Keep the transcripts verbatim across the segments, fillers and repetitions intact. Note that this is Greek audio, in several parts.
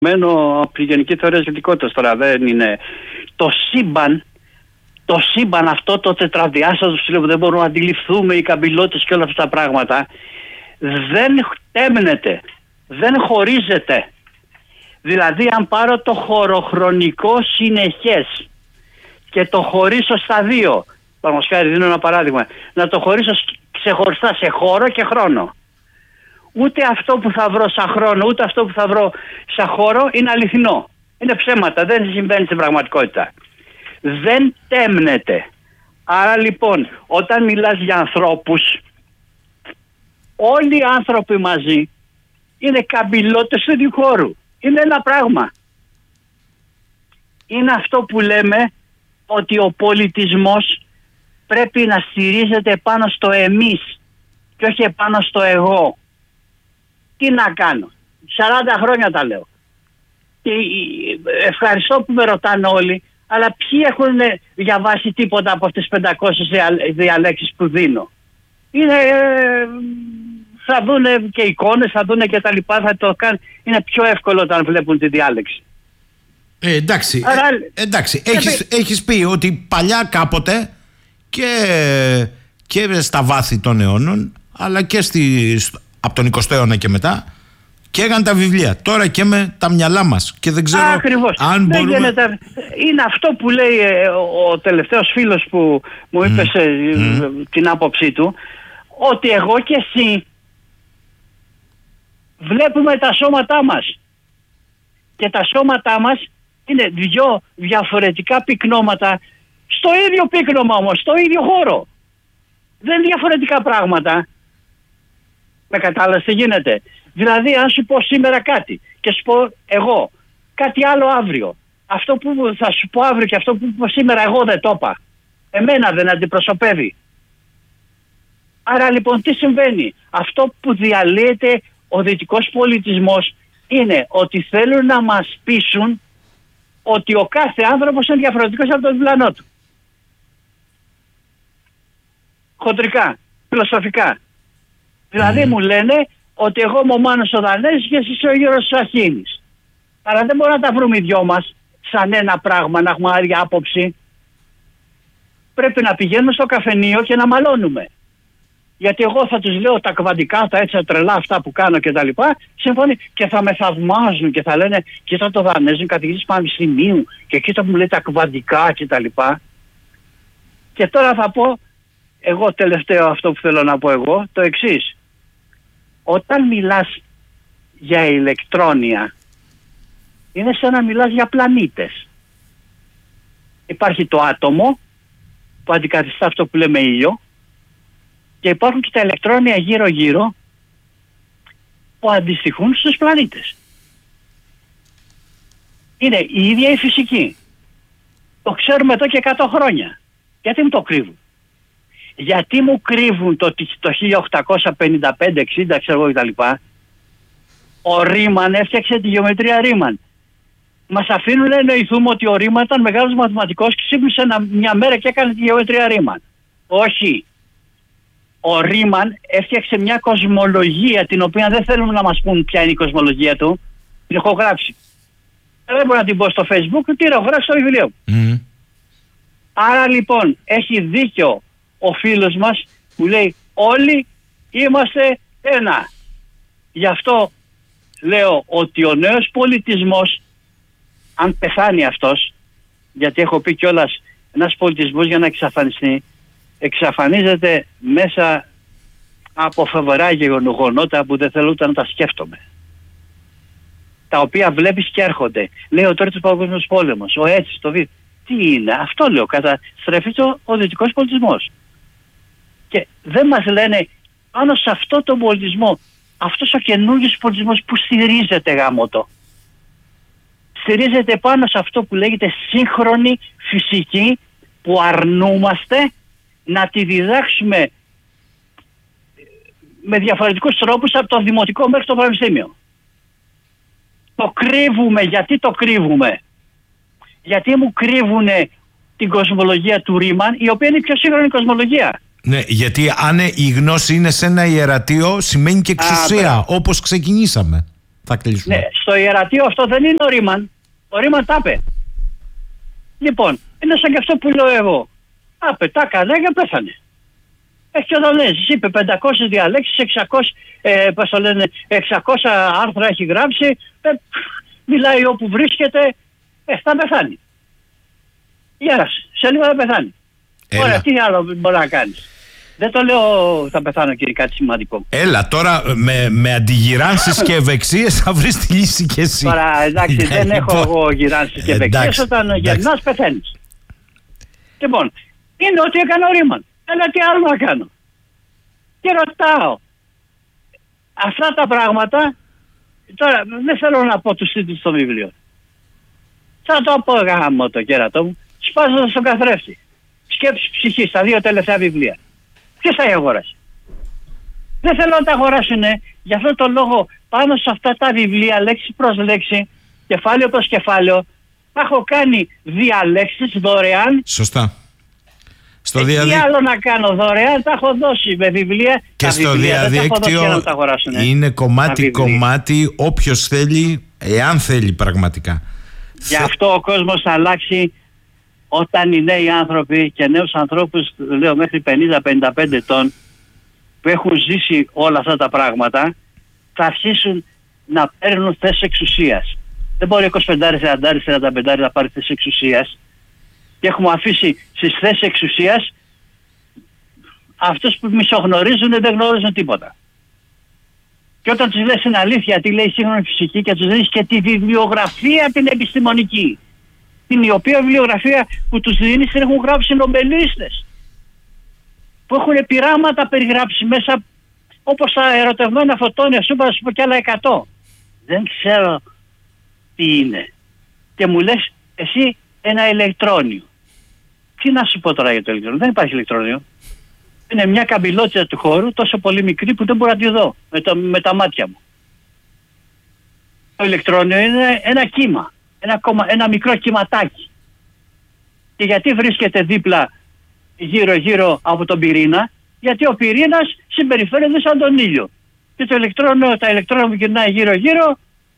Μένω από τη γενική θεωρία σχετικότητας τώρα, δεν είναι. Το σύμπαν, το σύμπαν αυτό το τετραδιάστατο που δεν μπορούμε να αντιληφθούμε, οι καμπυλότητες και όλα αυτά τα πράγματα, δεν τέμνεται, δεν χωρίζεται. Δηλαδή αν πάρω το χωροχρονικό συνεχές και το χωρίσω στα δύο, παραδείγματος χάρη δίνω ένα παράδειγμα, να το χωρίσω ξεχωριστά σε χώρο και χρόνο. Ούτε αυτό που θα βρω σαν χρόνο, ούτε αυτό που θα βρω σαν χώρο είναι αληθινό. Είναι ψέματα, δεν συμβαίνει στην πραγματικότητα. Δεν τέμνεται. Άρα λοιπόν, όταν μιλάς για ανθρώπους, όλοι οι άνθρωποι μαζί είναι καμπυλώτες του ίδιου χώρου. Είναι ένα πράγμα. Είναι αυτό που λέμε ότι ο πολιτισμός πρέπει να στηρίζεται πάνω στο εμείς και όχι πάνω στο εγώ. Τι να κάνω. σαράντα χρόνια τα λέω. Και ευχαριστώ που με ρωτάνε όλοι, αλλά ποιοι έχουν διαβάσει τίποτα από αυτές τις πεντακόσιες διαλέξεις που δίνω. Είναι, θα δούνε και εικόνες, θα δούνε και τα λοιπά, θα το κάνουν. Είναι πιο εύκολο όταν βλέπουν τη διάλεξη. Ε, εντάξει, Άρα, ε, εντάξει. Έχεις, έχεις πει ότι παλιά κάποτε και, και στα βάθη των αιώνων, αλλά και στη, από τον εικοστό αιώνα και μετά, και έγαν τα βιβλία. Τώρα και με τα μυαλά μας. Και δεν ξέρω ακριβώς. αν δεν μπορούμε... γίνεται. Είναι αυτό που λέει ε, ο τελευταίος φίλος που μου είπε mm. mm. την άποψή του, ότι εγώ και εσύ βλέπουμε τα σώματά μας. Και τα σώματά μας είναι δυο διαφορετικά πυκνώματα στο ίδιο πύκνωμα όμως, στο ίδιο χώρο. Δεν είναι διαφορετικά πράγματα. Με κατάλαβες τι γίνεται. Δηλαδή αν σου πω σήμερα κάτι και σου πω εγώ κάτι άλλο αύριο, αυτό που θα σου πω αύριο και αυτό που πω σήμερα εγώ δεν το είπα. Εμένα δεν αντιπροσωπεύει. Άρα λοιπόν τι συμβαίνει. Αυτό που διαλύεται ο δυτικός πολιτισμός είναι ότι θέλουν να μας πείσουν ότι ο κάθε άνθρωπος είναι διαφορετικός από τον διπλανό του. Χοντρικά, φιλοσοφικά. Δηλαδή mm. μου λένε ότι εγώ είμαι ο Μάνος ο Δανέζης και εσύ είσαι ο Γιώργος Σαχίνης. Αλλά δεν μπορούμε να τα βρούμε οι δυο μας σαν ένα πράγμα, να έχουμε άλλη άποψη. Πρέπει να πηγαίνουμε στο καφενείο και να μαλώνουμε. Γιατί εγώ θα τους λέω τα κβαντικά, τα έτσι τρελά αυτά που κάνω και τα λοιπά, συμφωνεί, και θα με θαυμάζουν και θα λένε κοίτα το Δανέζο, καθηγητής πανεπιστημίου και κοίτα που μου λέει τα κβαντικά και τα λοιπά. Και τώρα θα πω εγώ τελευταίο αυτό που θέλω να πω εγώ, το εξής. Όταν μιλάς για ηλεκτρόνια, είναι σαν να μιλάς για πλανήτες. Υπάρχει το άτομο που αντικαθιστά αυτό που λέμε ήλιο και υπάρχουν και τα ηλεκτρόνια γύρω γύρω που αντιστοιχούν στους πλανήτες. Είναι η ίδια η φυσική. Το ξέρουμε εδώ και εκατό χρόνια. Γιατί μου το κρύβουν. Γιατί μου κρύβουν το, το χίλια οκτακόσια πενήντα πέντε εξήντα ξέρω εγώ κτλ. Ο Ρίμαν έφτιαξε τη γεωμετρία Ρίμαν. Μας αφήνουν να εννοηθούμε ότι ο Ρίμαν ήταν μεγάλος μαθηματικός και ξύπνησε μια μέρα και έκανε τη γεωμετρία Ρίμαν. Όχι. Ο Ρίμαν έφτιαξε μια κοσμολογία την οποία δεν θέλουν να μας πούν ποια είναι η κοσμολογία του. Την έχω γράψει. Δεν μπορώ να την πω στο Facebook, την έχω γράψει στο βιβλίο μου. Mm. Άρα λοιπόν έχει δίκιο ο φίλος μας που λέει όλοι είμαστε ένα. Γι' αυτό λέω ότι ο νέος πολιτισμός, αν πεθάνει αυτός, γιατί έχω πει κιόλας ένας πολιτισμός για να εξαφανιστεί, εξαφανίζεται μέσα από φοβερά γεγονότα που δεν θέλω ούτε να τα σκέφτομαι. Τα οποία βλέπεις και έρχονται. Λέει ο τρίτος παγκόσμιος πόλεμος, ο έτσι, το βι. Τι είναι, αυτό λέω, καταστρέφει ο δυτικός πολιτισμός. Και δεν μας λένε πάνω σε αυτό τον πολιτισμό, αυτός ο καινούργιος πολιτισμός που στηρίζεται γάμοτο. Στηρίζεται πάνω σε αυτό που λέγεται σύγχρονη φυσική που αρνούμαστε να τη διδάξουμε με διαφορετικούς τρόπους από το δημοτικό μέχρι το πανεπιστήμιο. Το κρύβουμε. Γιατί το κρύβουμε? Γιατί μου κρύβουνε την κοσμολογία του Ρίμαν, η οποία είναι η πιο σύγχρονη κοσμολογία. Ναι, γιατί αν η γνώση είναι σε ένα ιερατείο, σημαίνει και εξουσία, Α, όπως ξεκινήσαμε. θα κλείσουμε. Ναι, στο ιερατείο αυτό δεν είναι ο Ρήμαν. Ο Ρήμαν τα είπε. Λοιπόν, είναι σαν και αυτό που λέω εγώ. Άπε, τα καλά και πέθανε. Έχει και ο Δανέζης, είπε πεντακόσιες διαλέξεις, εξακόσια, ε, πώς το λένε, εξακόσια άρθρα έχει γράψει, ε, μιλάει όπου βρίσκεται, ε, θα πεθάνει. Γέρασε, σε λίγο θα πεθάνει. Έλα. Ωραία, τι άλλο μπορεί να κάνεις. Δεν το λέω θα πεθάνω κύριε, κάτι σημαντικό. Έλα, τώρα με, με αντιγυράνσεις και ευεξίες θα βρεις τη λύση κι εσύ. Τώρα, εντάξει, δεν έχω εγώ γυράνσεις και ευεξίες, όταν γερνάς πεθαίνεις. Λοιπόν, είναι ότι έκανε ο Ρήμαν. Αλλά τι άλλο να κάνω. Και ρωτάω. Αυτά τα πράγματα, τώρα δεν θέλω να πω τους τίτλους στο βιβλίο. Θα το πω γάμο το κέρατό μου. Σπάζοντας στον καθρέφτη. Σκέψη ψυχή, στα δύο τελευταία βιβλία. Ποιος θα αγοράσει. Δεν θέλω να τα αγοράσουν. Γι' αυτό το λόγο πάνω σε αυτά τα βιβλία, λέξη προς λέξη, κεφάλαιο προς κεφάλαιο, τα έχω κάνει διαλέξεις δωρεάν. Σωστά. Στο ε, διαδί... Τι άλλο να κάνω δωρεάν, τα έχω δώσει με βιβλία. Και τα στο βιβλία, διαδίκτυο είναι κομμάτι-κομμάτι, όποιος θέλει, εάν θέλει πραγματικά. Γι' αυτό ο κόσμος θα αλλάξει όταν οι νέοι άνθρωποι και νέους ανθρώπους, λέω μέχρι πενήντα πενήντα πέντε ετών, που έχουν ζήσει όλα αυτά τα πράγματα, θα αρχίσουν να παίρνουν θέσεις εξουσίας. Δεν μπορεί είκοσι πέντε, τριάντα, σαράντα πέντε να πάρει θέσεις εξουσίας. Και έχουμε αφήσει στις θέσεις εξουσίας αυτούς που μισογνωρίζουν, δεν γνωρίζουν τίποτα. Και όταν τους λες την αλήθεια, τι λέει η σύγχρονη φυσική, και τους δίνεις και τη βιβλιογραφία την επιστημονική, την οποία βιβλιογραφία που τους δίνεις την έχουν γράψει νομπελίστες, που έχουν πειράματα περιγράψει μέσα, όπως τα ερωτευμένα φωτόνια, σου είπα, σου πω κι άλλα εκατό. Δεν ξέρω τι είναι. Και μου λες εσύ ένα ηλεκτρόνιο. Τι να σου πω τώρα για το ηλεκτρόνιο. Δεν υπάρχει ηλεκτρόνιο. Είναι μια καμπυλότητα του χώρου τόσο πολύ μικρή που δεν μπορώ να τη δω με, το, με τα μάτια μου. Το ηλεκτρόνιο είναι ένα κύμα. Ένα, κομμα, ένα μικρό κυματάκι. Και γιατί βρίσκεται δίπλα γύρω γύρω από τον πυρήνα? Γιατί ο πυρήνας συμπεριφέρεται σαν τον ήλιο. Και το ηλεκτρόνιο, τα ηλεκτρόνια που γυρνάει γύρω γύρω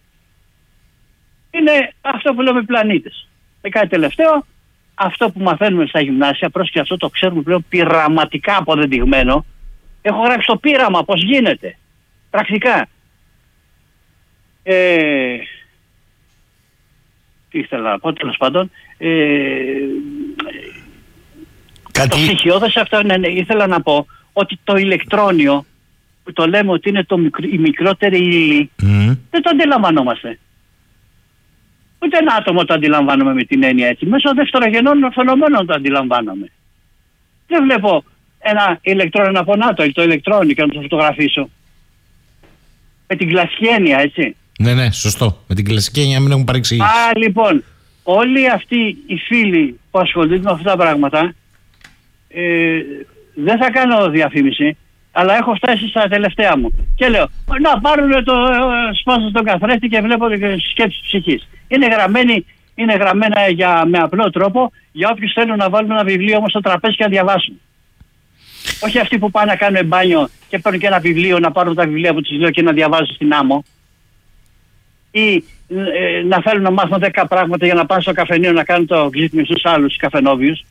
είναι αυτό που λέμε πλανήτες. Και κάτι τελευταίο, αυτό που μαθαίνουμε στα γυμνάσια, πρόσεχε, αυτό το ξέρουμε πλέον πειραματικά αποδεδειγμένο. Έχω γράψει το πείραμα πώς γίνεται. Πρακτικά. Ε, τι ήθελα να πω, τέλος πάντων. Ε, Κάτι... Το στοιχειώδες αυτό είναι, ναι, ήθελα να πω ότι το ηλεκτρόνιο, που το λέμε ότι είναι το μικρο, η μικρότερη ύλη, mm. δεν το αντιλαμβανόμαστε. Ούτε ένα άτομο το αντιλαμβάνομαι με την έννοια έτσι. Μέσω δευτερογενών φαινομένων το αντιλαμβάνομαι. Δεν βλέπω ένα ηλεκτρόνιο να πω να το, το ηλεκτρόνιο και να το φωτογραφίσω. Με την κλασική έννοια, έτσι. Ναι, ναι, σωστό. Με την κλασική έννοια μην έχουν παρεξηγήσει. Α, λοιπόν, όλοι αυτοί οι φίλοι που ασχολούνται με αυτά τα πράγματα, ε, δεν θα κάνω διαφήμιση, αλλά έχω φτάσει στα τελευταία μου. Και λέω, να πάρουν το ε, σπάσω στον καθρέφτη και βλέπω σκέψη ψυχής. Είναι, γραμμένη, είναι γραμμένα για, με απλό τρόπο για όποιους θέλουν να βάλουν ένα βιβλίο όμως στο τραπέζι και να διαβάσουν. Όχι αυτοί που πάνε να κάνουν μπάνιο και παίρνουν και ένα βιβλίο, να πάρουν τα βιβλία που τους λέω και να διαβάζουν στην άμμο. Ή ε, να θέλουν να μάθουν δέκα πράγματα για να πάνε στο καφενείο να κάνουν το γλύτμιο στους άλλους καφενόβιους.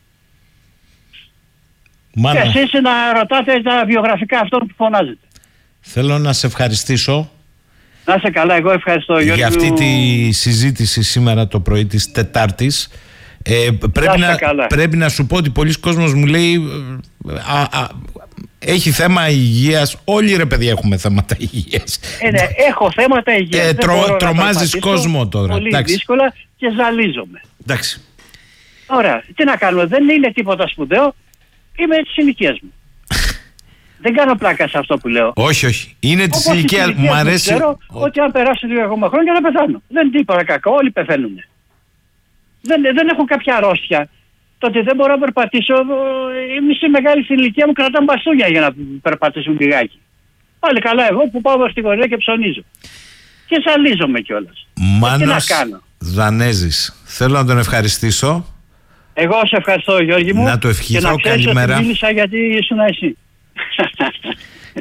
Μάνα. Και εσείς να ρωτάτε τα βιογραφικά αυτών που φωνάζετε. Θέλω να σε ευχαριστήσω. Να είσαι καλά, εγώ ευχαριστώ Γιώργη. Για αυτή τη συζήτηση σήμερα το πρωί της Τετάρτης. Ε, πρέπει, να, πρέπει να σου πω ότι πολλοί κόσμος μου λέει α, α, έχει θέμα υγείας. Όλοι ρε παιδιά έχουμε θέματα υγείας. Ε, ναι, έχω θέματα υγείας. Ε, τρο, τρομάζεις κόσμο τώρα. Πολύ εντάξει. δύσκολα και ζαλίζομαι. Εντάξει. Ωραία, τι να κάνουμε, δεν είναι τίποτα σπουδαίο. Είμαι της ηλικίας μου. Δεν κάνω πλάκα σε αυτό που λέω. Όχι, όχι. Είναι της ηλικίας μου. Μ' αρέσει. Ξέρω ότι αν περάσουν δύο ακόμα χρόνια θα πεθάνω. Δεν είναι τίποτα κακό. Όλοι πεθαίνουν. Δεν, δεν έχω κάποια αρρώστια. Το ότι δεν μπορώ να περπατήσω. Η μισή μεγάλη στην ηλικία μου κρατάνε μπαστούνια για να περπατήσουν λιγάκι. Πάλι καλά εγώ που πάω στη γωνία και ψωνίζω. Και ζαλίζομαι κιόλας. Μάνος Δανέζης. Θέλω να τον ευχαριστήσω. Εγώ σε ευχαριστώ Γιώργη μου. Να το ευχηθώ, και να ξέρεις καλημέρα. Ότι μίλησα γιατί ήσουν εσύ.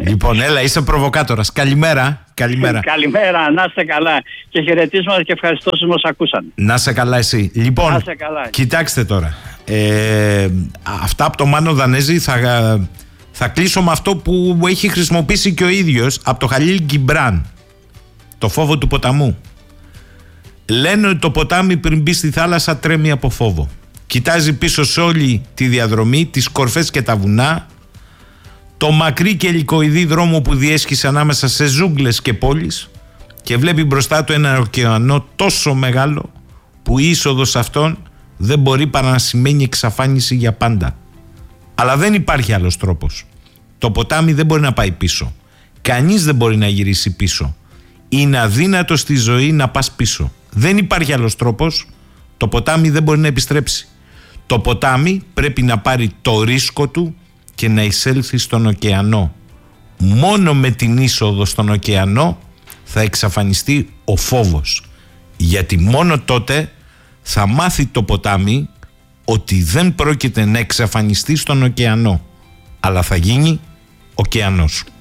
Λοιπόν, έλα, είσαι προβοκάτορας. Καλημέρα. Καλημέρα. Καλημέρα, να είστε καλά. Και χαιρετίσματα και ευχαριστώ που μας ακούσαν. Να είσαι καλά εσύ. Λοιπόν, να είστε καλά. Κοιτάξτε τώρα. Ε, αυτά από το Μάνο Δανέζη θα, θα κλείσω με αυτό που έχει χρησιμοποιήσει και ο ίδιος από το Χαλίλ Γκιμπράν. Το φόβο του ποταμού. Λένε ότι το ποτάμι πριν μπει στη θάλασσα τρέμει από φόβο. Κοιτάζει πίσω σε όλη τη διαδρομή, τις κορφές και τα βουνά, το μακρύ και ελικοειδή δρόμο που διέσχισε ανάμεσα σε ζούγκλες και πόλεις και βλέπει μπροστά του ένα ωκεανό τόσο μεγάλο που η είσοδος αυτόν δεν μπορεί παρά να σημαίνει εξαφάνιση για πάντα. Αλλά δεν υπάρχει άλλος τρόπος. Το ποτάμι δεν μπορεί να πάει πίσω. Κανείς δεν μπορεί να γυρίσει πίσω. Είναι αδύνατο στη ζωή να πας πίσω. Δεν υπάρχει άλλος τρόπος. Το ποτάμι δεν μπορεί να επιστρέψει. Το ποτάμι πρέπει να πάρει το ρίσκο του και να εισέλθει στον ωκεανό. Μόνο με την είσοδο στον ωκεανό θα εξαφανιστεί ο φόβος. Γιατί μόνο τότε θα μάθει το ποτάμι ότι δεν πρόκειται να εξαφανιστεί στον ωκεανό, αλλά θα γίνει ωκεανός.